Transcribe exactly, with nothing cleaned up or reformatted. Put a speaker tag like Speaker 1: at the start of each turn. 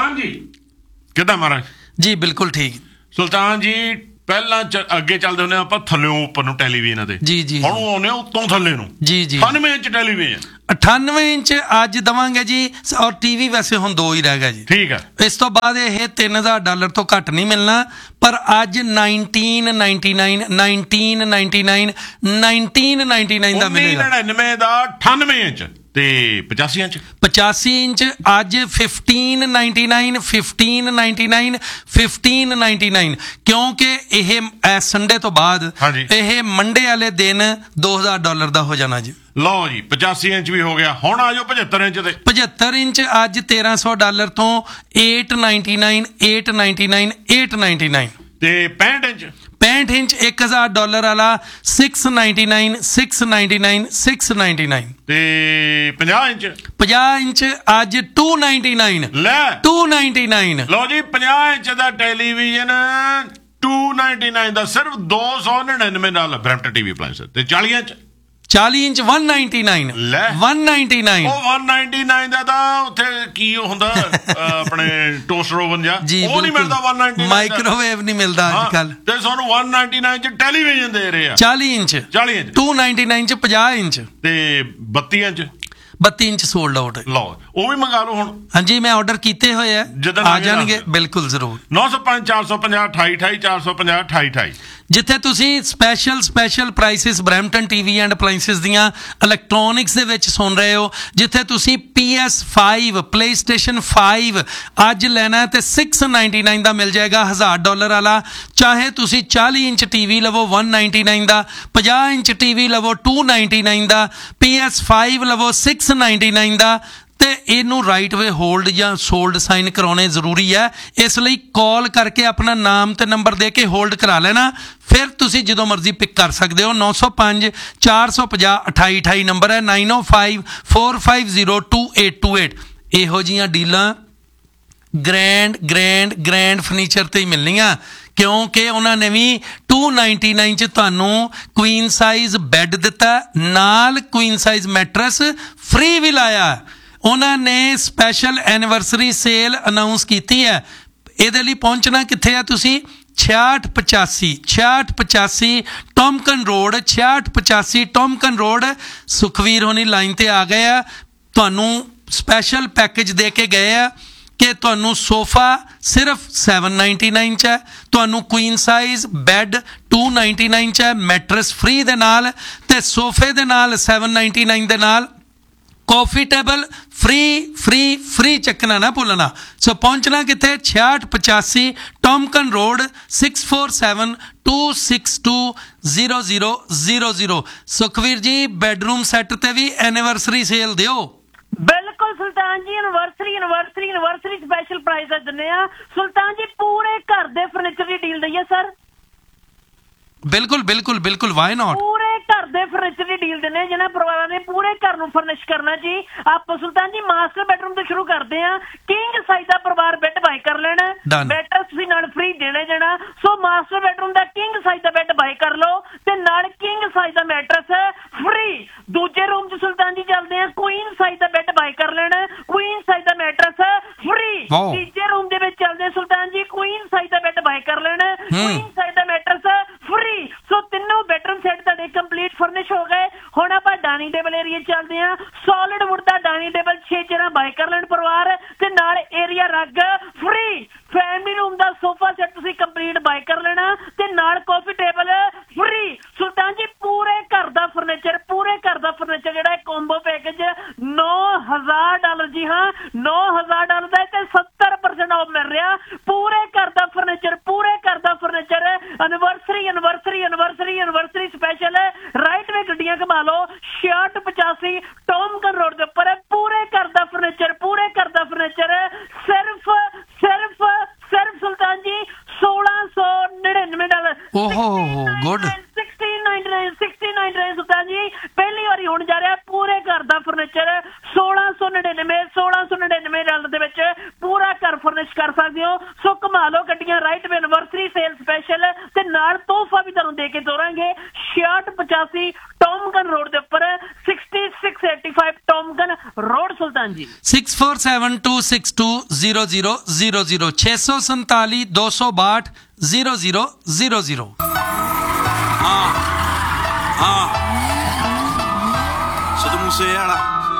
Speaker 1: सुल्तान जी किदा महाराज
Speaker 2: जी बिल्कुल ठीक
Speaker 1: सुल्तान जी ਪਹਿਲਾਂ ਅੱਗੇ ਚੱਲਦੇ ਹੁੰਦੇ ਆਪਾਂ ਥੱਲਿਓਂ ਉੱਪਰ ਨੂੰ ਟੈਲੀਵਿਜ਼ਨ ਤੇ
Speaker 2: ਜੀ ਜੀ
Speaker 1: ਹੁਣ ਆਉਂਦੇ ਉੱਤੋਂ ਥੱਲੇ ਨੂੰ
Speaker 2: ਜੀ ਜੀ
Speaker 1: ਅਠਾਨਵੇਂ ਇੰਚ ਟੈਲੀਵਿਜ਼ਨ
Speaker 2: ਅਠਾਨਵੇਂ ਇੰਚ ਅੱਜ ਦਵਾਂਗੇ ਜੀ ਔਰ ਟੀਵੀ ਵੈਸੇ ਹੁਣ ਦੋ ਹੀ ਰਹਿ ਗਿਆ ਜੀ ਠੀਕ ਹੈ ਇਸ ਤੋਂ ਬਾਅਦ ਇਹ ਤਿੰਨ ਹਜ਼ਾਰ ਡਾਲਰ ਤੋਂ ਘੱਟ ਨਹੀਂ ਮਿਲਣਾ ਪਰ ਅੱਜ nineteen ninety nine nineteen ninety nine nineteen ninety nine ਦਾ ਮਿਲੇਗਾ
Speaker 1: ਨੜਿਨਵੇਂ ਦਾ ਅਠਾਨਵੇਂ ਇੰਚ ਤੇ ਪਚਾਸੀ ਇੰਚ
Speaker 2: ਪਚਾਸੀ ਇੰਚ ਅੱਜ fifteen ninety nine fifteen ninety nine fifteen ninety nine ਕਿਉਂਕਿ ਇਹ ਸੰਡੇ ਤੋਂ ਬਾਅਦ ਇਹ ਮੰਡੇ ਵਾਲੇ ਦਿਨ ਦੋ ਹਜ਼ਾਰ ਡਾਲਰ ਦਾ ਹੋ ਜਾਣਾ ਜੀ
Speaker 1: ਲਓ ਜੀ ਪਚਾਸੀ ਇੰਚ ਵੀ ਹੋ ਗਿਆ ਹੁਣ ਆ ਜਾਓ ਪਝੱਤਰ ਇੰਚ ਤੇ
Speaker 2: ਪਝੱਤਰ ਇੰਚ ਅੱਜ ਤੇਰਾਂ ਸੌ ਡਾਲਰ ਤੋਂ ਅੱਠ ਨਾਈਨਟੀ ਨਾਈਨ ਅੱਠ ਨਾਈਨਟੀ ਨਾਈਨ ਅੱਠ ਨਾਈਨਟੀ ਨਾਈਨ
Speaker 1: ਤੇ ਪੈਂਹਠ ਇੰਚ
Speaker 2: ਪੈਂਹਠ ਇੰਚ ਇੱਕ ਹਜ਼ਾਰ ਡਾਲਰ ਵਾਲਾ ਛੇ ਨਾਈਨਟੀ ਨਾਈਨ ਛੇ ਨਾਈਨਟੀ ਨਾਈਨ ਛੇ ਨਾਈਨਟੀ ਨਾਈਨ
Speaker 1: ਤੇ ਪੰਜਾਹ ਇੰਚ
Speaker 2: ਪੰਜਾਹ ਇੰਚ ਅੱਜ ਦੋ ਨਾਈਨਟੀ ਨਾਈਨ
Speaker 1: ਲੈ
Speaker 2: ਦੋ ਨਾਈਨਟੀ ਨਾਈਨ
Speaker 1: ਲਓ ਜੀ ਪੰਜਾਹ ਇੰਚ ਦਾ ਟੈਲੀਵਿਜ਼ਨ ਦੋ ਨਾਈਨਟੀ ਨਾਈਨ ਦਾ ਸਿਰਫ ਦੋ ਸੌ ਨੜਿਨਵੇਂ ਡਾਲਰ ਬਰੈਂਪਟਨ ਟੀਵੀ ਅਪਲਾਈਐਂਸ ਤੇ ਚਾਲੀ ਇੰਚ
Speaker 2: ਚਾਲੀ ਇੰਚ ਇੱਕ ਨਾਈਨਟੀ ਨਾਈਨ
Speaker 1: ਲੈ
Speaker 2: ਇੱਕ ਨਾਈਨਟੀ ਨਾਈਨ
Speaker 1: ਉਹ ਇੱਕ ਨਾਈਨਟੀ ਨਾਈਨ ਦਾ ਤਾਂ ਉੱਥੇ ਕੀ ਹੁੰਦਾ ਆਪਣੇ ਟੋਸਟਰ ਓਵਨ ਜਾਂ ਉਹ ਨਹੀਂ ਮਿਲਦਾ ਇੱਕ ਨਾਈਨਟੀ ਨਾਈਨ
Speaker 2: ਮਾਈਕ੍ਰੋਵੇਵ ਨਹੀਂ ਮਿਲਦਾ ਅੱਜ ਕੱਲ
Speaker 1: ਤੇ ਸਾਨੂੰ ਇੱਕ ਨਾਈਨਟੀ ਨਾਈਨ ਚ ਟੈਲੀਵਿਜ਼ਨ ਦੇ ਰਹੇ ਆ
Speaker 2: ਚਾਲੀ ਇੰਚ
Speaker 1: ਚਾਲੀ ਇੰਚ
Speaker 2: ਦੋ ਨਾਈਨਟੀ ਨਾਈਨ ਚ ਪੰਜਾਹ ਇੰਚ
Speaker 1: ਤੇ ਬੱਤੀ ਇੰਚ
Speaker 2: ਬੱਤੀ ਇੰਚ ਸੋਲਡ ਆਊਟ
Speaker 1: ਲਓ ਉਹ ਵੀ ਮੰਗਾ ਲਓ ਹੁਣ
Speaker 2: ਹਾਂਜੀ ਮੈਂ ਆਰਡਰ ਕੀਤੇ ਹੋਏ ਆ ਆ ਜਾਣਗੇ ਬਿਲਕੁਲ ਜ਼ਰੂਰ
Speaker 1: ਨੌ ਸੌ ਪੰਜ ਚਾਰ ਸੌ ਪੰਜਾਹ ਅਠਾਈ ਅਠਾਈ ਚਾਰ ਸੌ ਪੰਜਾਹ ਅਠਾਈ ਅਠਾਈ
Speaker 2: ਜਿੱਥੇ ਤੁਸੀਂ special special prices Brampton TV and ਅਪਲਾਈਐਂਸਿਸ ਦੀਆਂ ਇਲੈਕਟ੍ਰੋਨਿਕਸ ਦੇ ਵਿੱਚ ਸੁਣ ਰਹੇ ਹੋ ਜਿੱਥੇ ਤੁਸੀਂ P S five PlayStation five ਅੱਜ ਲੈਣਾ ਤੇ ਛੇ ਨਾਈਨਟੀ ਨਾਈਨ ਦਾ ਮਿਲ ਜਾਏਗਾ ਹਜ਼ਾਰ ਡਾਲਰ ਵਾਲਾ ਚਾਹੇ ਤੁਸੀਂ ਚਾਲੀ ਇੰਚ ਟੀਵੀ ਲਵੋ ਇੱਕ ਨਾਈਨਟੀ ਨਾਈਨ ਦਾ ਪੰਜਾਹ ਇੰਚ ਟੀਵੀ ਲਵੋ ਦੋ ਨਾਈਨਟੀ ਨਾਈਨ ਦਾ ਪੀ ਐਸ ਫਾਈਵ ਲਵੋ ਛੇ ਨਾਈਨਟੀ ਨਾਈਨ ਦਾ ਤੇ ਇਹਨੂੰ ਰਾਈਟ ਵੇ ਹੋਲਡ ਜਾਂ ਸੋਲਡ ਸਾਈਨ ਕਰਾਉਣੇ ਜ਼ਰੂਰੀ ਹੈ ਇਸ ਲਈ ਕਾਲ ਕਰਕੇ ਆਪਣਾ ਨਾਮ ਤੇ ਨੰਬਰ ਦੇ ਕੇ ਹੋਲਡ ਕਰਾ ਲੈਣਾ ਫਿਰ ਤੁਸੀਂ ਜਦੋਂ ਮਰਜ਼ੀ ਪਿਕ ਕਰ ਸਕਦੇ ਹੋ ਨੌ ਸੌ ਪੰਜ ਚਾਰ ਸੌ ਪੰਜਾਹ ਅਠਾਈ ਅਠਾਈ ਨੰਬਰ ਹੈ ਨਾਈਨ ਓ five four five zero two eight two eight ਇਹੋ ਜਿਹੀਆਂ ਡੀਲਾਂ ਗ੍ਰੈਂਡ ਗ੍ਰੈਂਡ ਗ੍ਰੈਂਡ ਫਰਨੀਚਰ ਤੇ ਹੀ ਮਿਲਣੀਆਂ ਕਿਉਂਕਿ ਉਹਨਾਂ ਨੇ ਵੀ ਦੋ ਨਾਈਨਟੀ ਨਾਈਨ ਚ ਤੁਹਾਨੂੰ ਕੁਈਨ ਸਾਈਜ਼ ਬੈੱਡ ਦਿੱਤਾ ਨਾਲ ਕੁਈਨ ਸਾਈਜ਼ ਮੈਟਰਸ ਫ੍ਰੀ ਵੀ ਲਾਇਆ ਉਹਨਾਂ ਨੇ ਸਪੈਸ਼ਲ ਐਨੀਵਰਸਰੀ ਸੇਲ ਅਨਾਉਂਸ ਕੀਤੀ ਹੈ ਇਹਦੇ ਲਈ ਪਹੁੰਚਣਾ ਕਿੱਥੇ ਆ ਤੁਸੀਂ ਛਿਆਹਠ ਪਚਾਸੀ ਛਿਆਹਠ ਪਚਾਸੀ ਟੌਮਕਨ ਰੋਡ ਛਿਆਹਠ ਪਚਾਸੀ ਟੌਮਕਨ ਰੋਡ ਸੁਖਵੀਰ ਹੋਣੀ ਲਾਈਨ ਤੇ ਆ ਗਏ ਆ ਤੁਹਾਨੂੰ ਸਪੈਸ਼ਲ ਪੈਕੇਜ ਦੇ ਕੇ ਗਏ ਆ ਕਿ ਤੁਹਾਨੂੰ ਸੋਫਾ ਸਿਰਫ ਸੈਵਨ ਨਾਈਨਟੀ ਨਾਈਨ ਚ ਹੈ ਤੁਹਾਨੂੰ Queen size bed to ninety nine ਚ ਹੈ ਮੈਟਰਸ ਫ੍ਰੀ ਦੇ ਨਾਲ ਤੇ ਸੋਫੇ ਦੇ ਨਾਲ ਸੈਵਨ ਨਾਈਨਟੀ ਨਾਈਨ ਦੇ ਨਾਲ coffee table free free free चकना ना भूलना सो पहुंचना कितने छियाहठ पचासी टॉमकन road six four seven two six to zero zero zero zero Sukhvir ji bedroom set ते भी एनिवर्सरी सेल दियो
Speaker 3: बिल्कुल सुल्तान जी anniversary anniversary anniversary special price दिने आ सुल्तान जी पूरे घर दे फर्नीचर दी डील दईए सर
Speaker 2: बिल्कुल बिल्कुल बिल्कुल वाई नॉट
Speaker 3: पूरे घर दे फर्नीचर की डील देने जिन्हें परिवार ने पूरे घर नूं फर्निश करना जी आप सुल्तान जी मास्टर बेडरूम तो शुरू करते हैं किंग साइज का परिवार बेड बाय कर लेना बेड तुसीं नाल फ्री देने जाना सो मास्टर बेडरूम का किंग साइज का बेड बाय कर लो ते नाल किंग साइज का मैट्रेस फ्री दूजे रूम च सुल्तान जी चलते हैं क्वीन साइज का बेड बाय कर लेना क्वीन साइज का मैट्रेस फ्री तीजे रूम दे विच चलते सुल्तान जी क्वीन साइज का बेड बाय कर लेना क्वीन साइज का मैट्रेस फ्री सो तीनों बेडरूम सेट तुहाडे कंप्लीट फर्निश हो गए हुण आपां डाइनिंग टेबल एरिया चलते हैं सॉलिड वुड दा डाइनिंग टेबल छे चेयरां बाय कर लैण परिवार ते नाल एरिया रग फ्री फैमिली रूम दा सोफा सेट तुसीं कंप्लीट बाय कर लेना ते नाल कॉफी टेबल फ्री सुल्तान जी पूरे घर दा फर्नीचर पूरे घर दा फर्नीचर जिहड़ा कॉम्बो पैकेज नौ हज़ार डॉलर जी हां नौ हज़ार डॉलर दा ते सत्तर परसेंट ऑफ मिल रहा पूरे घर दा फर्नीचर पूरे घर दा furniture anniversary anniversary anniversary anniversary special right way गड्डियां घुमा लो छियाहठ पचासी टॉमकन रोड के उपर पूरे घर दा फर्नीचर पूरे घर दा फर्नीचर सिर्फ सिर्फ सिर्फ सुल्तान जी सोलह सौ निन्यानवे डॉलर
Speaker 2: ओहो good
Speaker 3: sixteen ninety nine sixteen ninety nine सुल्तान जी पहली बारी होने जा रहा पूरे घर दा फर्नीचर सोलह सौ निन्यानवे सोलह सौ निन्यानवे डॉलर दे विच पूरा घर फर्निश कर सकते हो सो घुमा लो गड्डियां right way anniversary cell special ते नाल तोहफा भी तुहानूं दे के तोरांगे छियाहठ पचासी टॉमकन रोड के उपर sixty six eighty five टॉमकन road सुल्तान जी ਜੀ
Speaker 2: six four seven to six to zero zero zero zero छे सौ संताली दो सौ बाहठ जीरो जीरो जीरो जीरो।
Speaker 4: हाँ हाँ सिद्धू मूसे वाला